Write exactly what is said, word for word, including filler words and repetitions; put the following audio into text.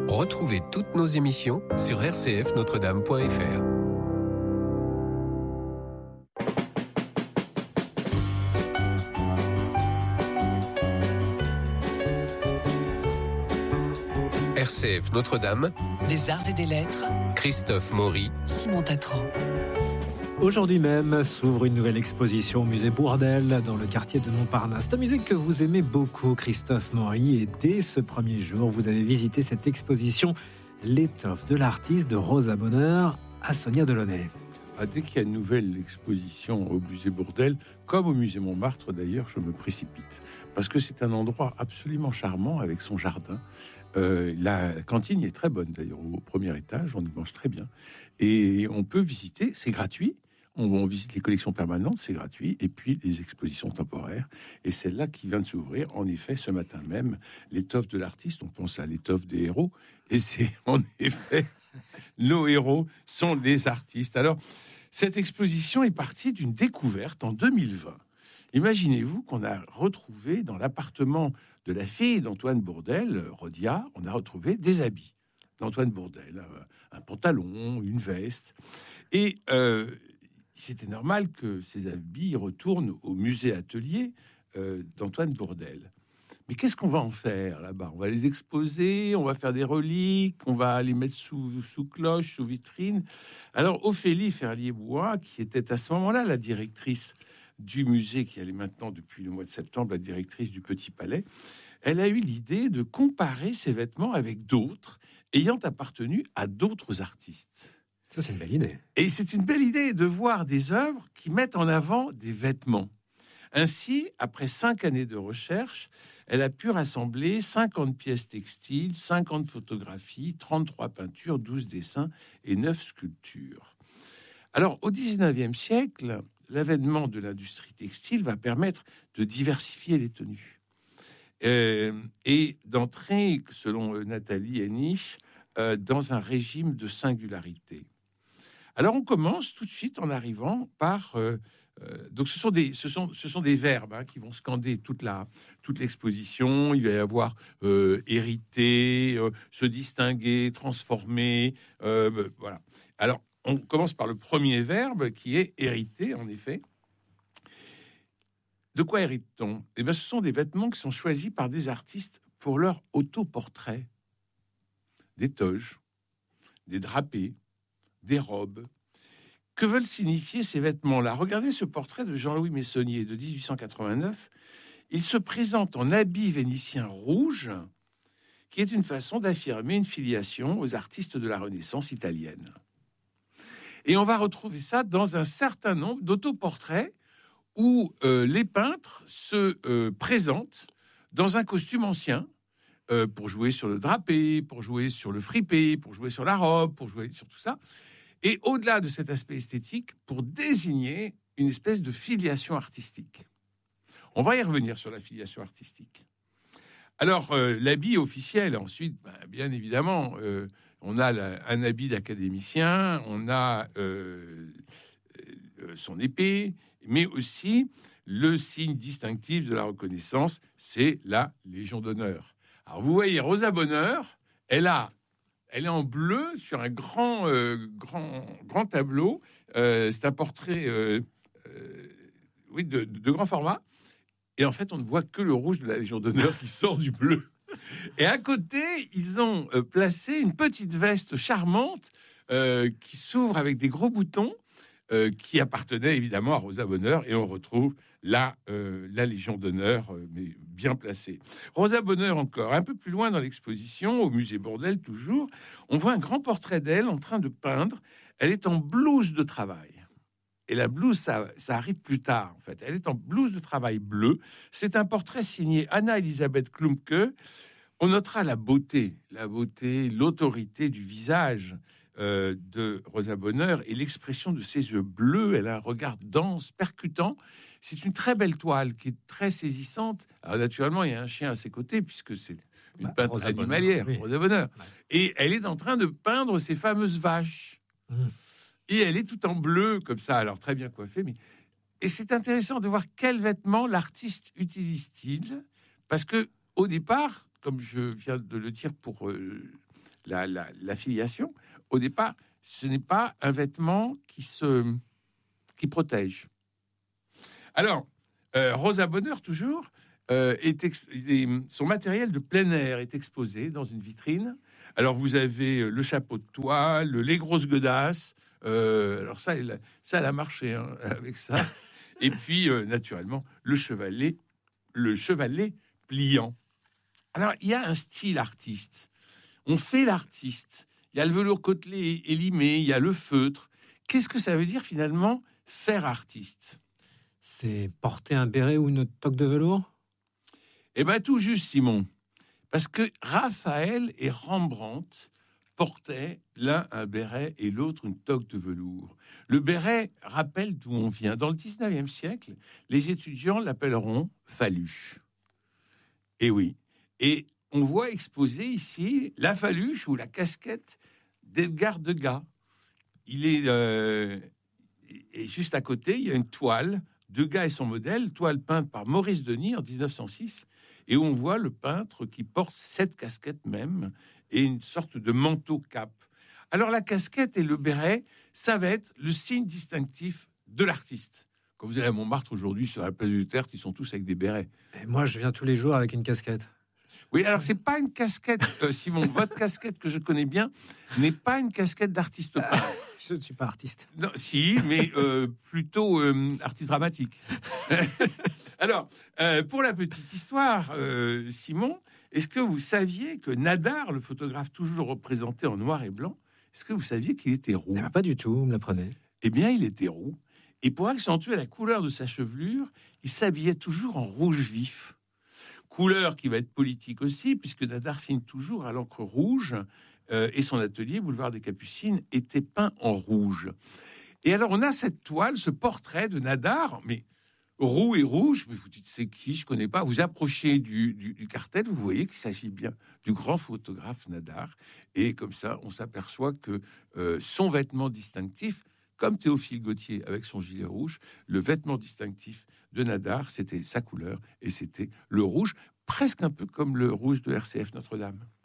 Retrouvez toutes nos émissions sur r c f notre dame point f r. R C F Notre-Dame, des arts et des lettres, Christophe Maury, Simon Tatro. Aujourd'hui même s'ouvre une nouvelle exposition au musée Bourdelle dans le quartier de Montparnasse. C'est un musée que vous aimez beaucoup, Christophe Maury, et dès ce premier jour, vous avez visité cette exposition L'étoffe de l'artiste de Rosa Bonheur à Sonia Delaunay. Ah, dès qu'il y a une nouvelle exposition au musée Bourdelle, comme au musée Montmartre d'ailleurs, je me précipite. Parce que c'est un endroit absolument charmant avec son jardin. Euh, la cantine est très bonne d'ailleurs au premier étage, on y mange très bien. Et on peut visiter, c'est gratuit. On, on visite les collections permanentes, c'est gratuit. Et puis les expositions temporaires. Et celle-là qui vient de s'ouvrir, en effet, ce matin même, l'étoffe de l'artiste, on pense à l'étoffe des héros. Et c'est en effet, nos héros sont des artistes. Alors, cette exposition est partie d'une découverte en deux mille vingt. Imaginez-vous qu'on a retrouvé dans l'appartement de la fille d'Antoine Bourdelle, Rodia, on a retrouvé des habits d'Antoine Bourdelle, un pantalon, une veste. Et euh, c'était normal que ces habits retournent au musée atelier euh, d'Antoine Bourdelle. Mais qu'est-ce qu'on va en faire là-bas ? On va les exposer, on va faire des reliques, on va les mettre sous, sous cloche, sous vitrine. Alors Ophélie Ferlier-Bois, qui était à ce moment-là la directrice du musée, qui elle est maintenant depuis le mois de septembre la directrice du Petit Palais, elle a eu l'idée de comparer ces vêtements avec d'autres ayant appartenu à d'autres artistes. Ça, c'est une belle idée. Et c'est une belle idée de voir des œuvres qui mettent en avant des vêtements. Ainsi, après cinq années de recherche, elle a pu rassembler cinquante pièces textiles, cinquante photographies, trente-trois peintures, douze dessins et neuf sculptures. Alors, au dix-neuvième siècle, l'avènement de l'industrie textile va permettre de diversifier les tenues euh, et d'entrer, selon Nathalie Henich, euh, dans un régime de singularité. Alors, on commence tout de suite en arrivant par... Euh, euh, donc, ce sont des, ce sont, ce sont des verbes hein, qui vont scander toute, la, toute l'exposition. Il va y avoir euh, hériter, euh, se distinguer, transformer. Euh, voilà. Alors, on commence par le premier verbe qui est hériter, en effet. De quoi hérite-t-on ? Eh bien, ce sont des vêtements qui sont choisis par des artistes pour leur autoportrait. Des toges, des drapés, des robes. Que veulent signifier ces vêtements-là ? Regardez ce portrait de Jean-Louis Messonnier de dix-huit cent quatre-vingt-neuf. Il se présente en habit vénitien rouge, qui est une façon d'affirmer une filiation aux artistes de la Renaissance italienne. Et on va retrouver ça dans un certain nombre d'autoportraits où euh, les peintres se euh, présentent dans un costume ancien euh, pour jouer sur le drapé, pour jouer sur le fripé, pour jouer sur la robe, pour jouer sur tout ça. Et au-delà de cet aspect esthétique, pour désigner une espèce de filiation artistique. On va y revenir sur la filiation artistique. Alors, euh, l'habit officiel, ensuite, ben, bien évidemment... Euh, On a la, un habit d'académicien, on a euh, euh, son épée, mais aussi le signe distinctif de la reconnaissance, c'est la Légion d'honneur. Alors vous voyez, Rosa Bonheur, elle a, elle est en bleu sur un grand, euh, grand, grand tableau. Euh, c'est un portrait, euh, euh, oui, de, de, de grand format. Et en fait, on ne voit que le rouge de la Légion d'honneur qui sort du bleu. Et à côté, ils ont euh, placé une petite veste charmante euh, qui s'ouvre avec des gros boutons euh, qui appartenait évidemment à Rosa Bonheur. Et on retrouve là euh, la Légion d'honneur, euh, mais bien placée. Rosa Bonheur encore, un peu plus loin dans l'exposition, au musée Bourdelle toujours, on voit un grand portrait d'elle en train de peindre. Elle est en blouse de travail. Et la blouse, ça, ça arrive plus tard, en fait. Elle est en blouse de travail bleue. C'est un portrait signé Anna-Elisabeth Klumpke. On notera la beauté, la beauté, l'autorité du visage euh, de Rosa Bonheur et l'expression de ses yeux bleus. Elle a un regard dense, percutant. C'est une très belle toile qui est très saisissante. Alors, naturellement, il y a un chien à ses côtés, puisque c'est une bah, peintre Rosa animalière, Bonheur, oui. Rosa Bonheur. Ouais. Et elle est en train de peindre ces fameuses vaches. Mmh. Et elle est tout en bleu, comme ça, alors très bien coiffée. Mais... Et c'est intéressant de voir quels vêtements l'artiste utilise-t-il, parce que au départ, comme je viens de le dire pour euh, la, la, la filiation. Au départ, ce n'est pas un vêtement qui se qui protège. Alors, euh, Rosa Bonheur, toujours, euh, est ex- est- son matériel de plein air est exposé dans une vitrine. Alors, vous avez le chapeau de toile, les grosses godasses. Euh, alors ça, elle, ça, elle a marché hein, avec ça. Et puis, euh, naturellement, le chevalet, le chevalet pliant. Alors, il y a un style artiste. On fait l'artiste. Il y a le velours côtelé et limé, il y a le feutre. Qu'est-ce que ça veut dire finalement faire artiste? C'est porter un béret ou une toque de velours? Eh bien, tout juste, Simon. Parce que Raphaël et Rembrandt portaient l'un un béret et l'autre une toque de velours. Le béret rappelle d'où on vient. Dans le dix-neuvième siècle, les étudiants l'appelleront faluche. Et oui. Et on voit exposer ici la faluche ou la casquette d'Edgar Degas. Il est euh, et juste à côté, il y a une toile. Degas et son modèle, toile peinte par Maurice Denis en dix-neuf cent six, et on voit le peintre qui porte cette casquette même et une sorte de manteau-cape. Alors la casquette et le béret, ça va être le signe distinctif de l'artiste. Quand vous allez à Montmartre aujourd'hui, sur la place du Tertre, ils sont tous avec des bérets. Et moi, je viens tous les jours avec une casquette. Oui, alors c'est pas une casquette, euh, Simon. Votre casquette que je connais bien n'est pas une casquette d'artiste peintre. Je ne suis pas artiste. Non, si, mais euh, plutôt euh, artiste dramatique. Alors, euh, pour la petite histoire, euh, Simon, est-ce que vous saviez que Nadar, le photographe toujours représenté en noir et blanc, est-ce que vous saviez qu'il était roux? Ah, pas du tout, vous me l'apprenez. Eh bien, il était roux. Et pour accentuer la couleur de sa chevelure, il s'habillait toujours en rouge vif. Couleur qui va être politique aussi, puisque Nadar signe toujours à l'encre rouge, euh, et son atelier, boulevard des Capucines, était peint en rouge. Et alors, on a cette toile, ce portrait de Nadar, mais roux et rouge, mais vous dites, c'est qui? Je connais pas. Vous approchez du, du, du cartel, vous voyez qu'il s'agit bien du grand photographe Nadar, et comme ça, on s'aperçoit que euh, son vêtement distinctif, comme Théophile Gautier avec son gilet rouge, le vêtement distinctif de Nadar, c'était sa couleur, et c'était le rouge, presque un peu comme le rouge de R C F Notre-Dame.